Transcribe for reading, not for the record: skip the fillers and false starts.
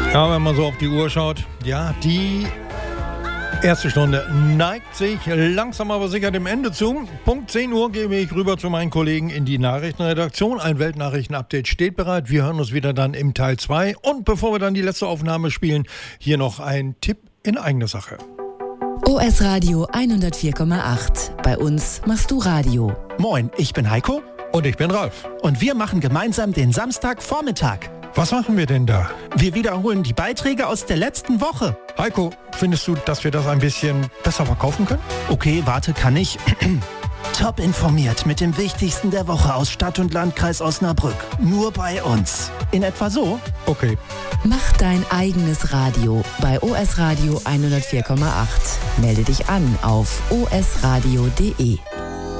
Ja, wenn man so auf die Uhr schaut, ja, die erste Stunde neigt sich langsam aber sicher dem Ende zu. Punkt 10 Uhr gebe ich rüber zu meinen Kollegen in die Nachrichtenredaktion. Ein Weltnachrichten-Update steht bereit. Wir hören uns wieder dann im Teil 2. Und bevor wir dann die letzte Aufnahme spielen, hier noch ein Tipp in eigener Sache. OS Radio 104,8. Bei uns machst du Radio. Moin, ich bin Heiko. Und ich bin Ralf. Und wir machen gemeinsam den Samstagvormittag. Was machen wir denn da? Wir wiederholen die Beiträge aus der letzten Woche. Heiko, findest du, dass wir das ein bisschen besser verkaufen können? Okay, warte, kann ich. Top informiert mit dem Wichtigsten der Woche aus Stadt und Landkreis Osnabrück. Nur bei uns. In etwa so? Okay. Mach dein eigenes Radio bei OS Radio 104,8. Melde dich an auf osradio.de.